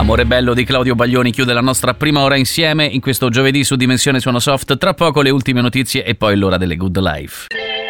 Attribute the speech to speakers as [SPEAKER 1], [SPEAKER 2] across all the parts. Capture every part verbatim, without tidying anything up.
[SPEAKER 1] Amore bello di Claudio Baglioni chiude la nostra prima ora insieme in questo giovedì su Dimensione Suono Soft. Tra poco le ultime notizie e poi l'ora delle Good Life.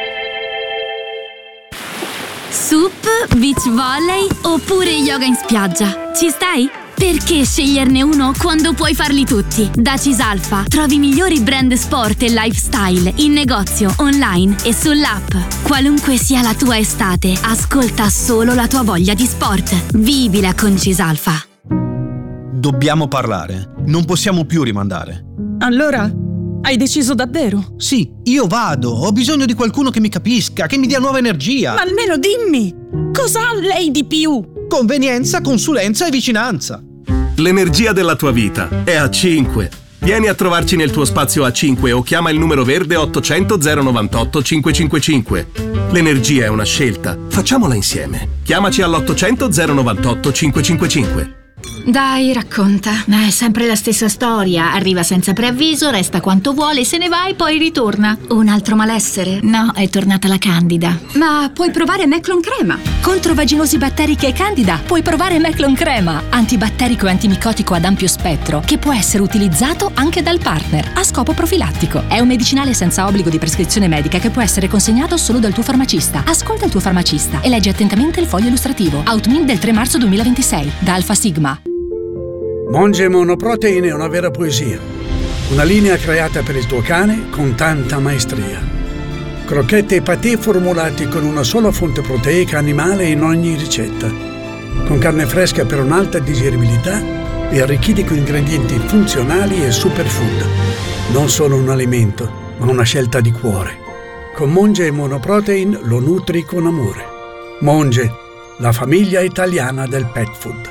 [SPEAKER 2] Sup, beach volley oppure yoga in spiaggia? Ci stai? Perché sceglierne uno quando puoi farli tutti? Da Cisalfa trovi i migliori brand sport e lifestyle in negozio, online e sull'app. Qualunque sia la tua estate, ascolta solo la tua voglia di sport. Vivila con Cisalfa.
[SPEAKER 3] Dobbiamo parlare. Non possiamo più rimandare.
[SPEAKER 4] Allora, hai deciso davvero?
[SPEAKER 3] Sì, io vado. Ho bisogno di qualcuno che mi capisca, che mi dia nuova energia.
[SPEAKER 4] Ma almeno dimmi, cosa ha lei di più?
[SPEAKER 3] Convenienza, consulenza e vicinanza.
[SPEAKER 5] L'energia della tua vita è A cinque. Vieni a trovarci nel tuo spazio A cinque o chiama il numero verde ottocento zero novantotto cinquecentocinquantacinque. L'energia è una scelta. Facciamola insieme. Chiamaci all'ottocento zero novantotto cinquecentocinquantacinque.
[SPEAKER 6] Dai, racconta. È sempre la stessa storia. Arriva senza preavviso, resta quanto vuole, se ne va e poi ritorna.
[SPEAKER 2] Un altro malessere?
[SPEAKER 6] No, è tornata la Candida.
[SPEAKER 7] Ma puoi provare Meclon Crema. Contro vaginosi batteriche e Candida puoi provare Meclon Crema, antibatterico e antimicotico ad ampio spettro, che può essere utilizzato anche dal partner a scopo profilattico. È un medicinale senza obbligo di prescrizione medica che può essere consegnato solo dal tuo farmacista. Ascolta il tuo farmacista e leggi attentamente il foglio illustrativo. Outmin del tre marzo duemilaventisei da Alfa Sigma.
[SPEAKER 8] Monge Monoprotein è una vera poesia. Una linea creata per il tuo cane con tanta maestria. Crocchette e patè formulati con una sola fonte proteica animale in ogni ricetta. Con carne fresca per un'alta digeribilità e arricchiti con ingredienti funzionali e superfood. Non solo un alimento, ma una scelta di cuore. Con Monge Monoprotein lo nutri con amore. Monge, la famiglia italiana del pet food.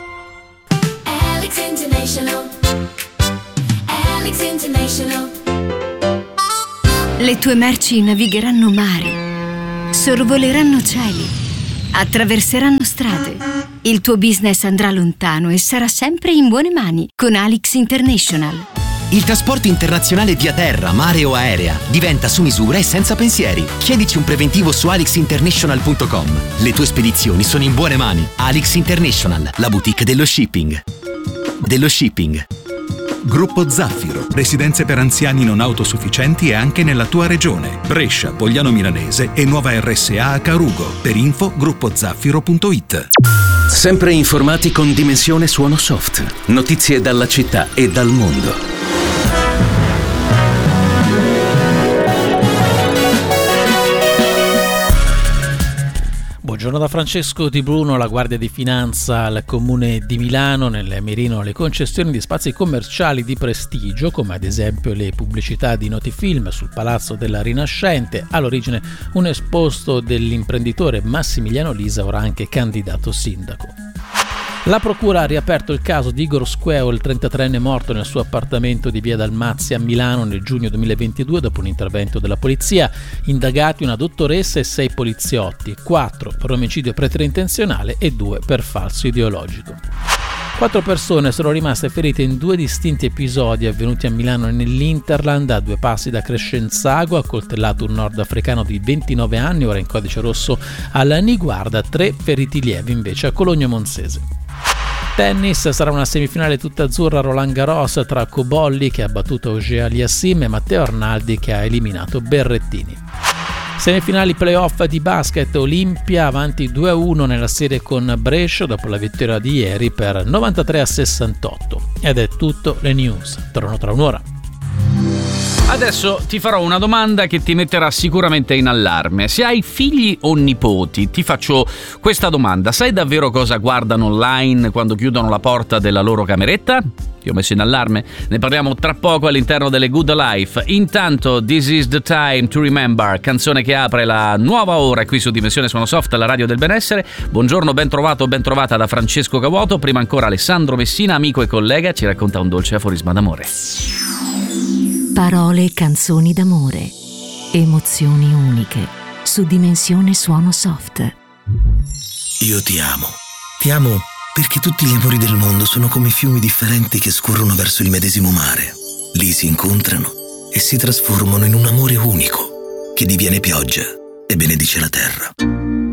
[SPEAKER 7] Le tue merci navigheranno mari, sorvoleranno cieli, attraverseranno strade. Il tuo business andrà lontano e sarà sempre in buone mani con Alix International.
[SPEAKER 9] Il trasporto internazionale via terra, mare o aerea diventa su misura e senza pensieri. Chiedici un preventivo su alix international punto com. Le tue spedizioni sono in buone mani. Alix International, la boutique dello shipping. Dello shipping.
[SPEAKER 10] Gruppo Zaffiro, residenze per anziani non autosufficienti e anche nella tua regione. Brescia, Pogliano Milanese e nuova R S A a Carugo. Per info gruppo zaffiro punto it.
[SPEAKER 11] Sempre informati con Dimensione Suono Soft. Notizie dalla città e dal mondo.
[SPEAKER 12] Buongiorno da Francesco Di Bruno. La Guardia di Finanza al Comune di Milano nel mirino le concessioni di spazi commerciali di prestigio, come ad esempio le pubblicità di noti film sul Palazzo della Rinascente, all'origine un esposto dell'imprenditore Massimiliano Lisa, ora anche candidato sindaco. La procura ha riaperto il caso di Igor Squeo, il trentatreenne morto nel suo appartamento di via Dalmazia a Milano nel giugno duemilaventidue dopo un intervento della polizia. Indagati una dottoressa e sei poliziotti, quattro per omicidio preterintenzionale e due per falso ideologico. Quattro persone sono rimaste ferite in due distinti episodi avvenuti a Milano e nell'Interland. A due passi da Crescenzago ha coltellato un nordafricano di ventinove anni, ora in codice rosso alla Niguarda, tre feriti lievi invece a Cologno Monzese. Tennis, sarà una semifinale tutta azzurra a Roland Garros tra Cobolli, che ha battuto Auger Aliassime, e Matteo Arnaldi, che ha eliminato Berrettini. Semifinali playoff di basket, Olimpia avanti due a uno nella serie con Brescia dopo la vittoria di ieri per novantatré a sessantotto. Ed è tutto, le news tornano tra un'ora.
[SPEAKER 1] Adesso ti farò una domanda che ti metterà sicuramente in allarme. Se hai figli o nipoti, ti faccio questa domanda: sai davvero cosa guardano online quando chiudono la porta della loro cameretta? Ti ho messo in allarme? Ne parliamo tra poco all'interno delle Good Life. Intanto, This is the time to remember, canzone che apre la nuova ora qui su Dimensione Suono Soft, la radio del benessere. Buongiorno, ben trovato, ben trovata da Francesco Cavuoto. Prima ancora Alessandro Messina, amico e collega, ci racconta un dolce aforisma d'amore.
[SPEAKER 13] Parole e canzoni d'amore, emozioni uniche, su Dimensione Suono Soft.
[SPEAKER 14] Io ti amo, ti amo perché tutti gli amori del mondo sono come fiumi differenti che scorrono verso il medesimo mare. Lì si incontrano e si trasformano in un amore unico che diviene pioggia e benedice la terra.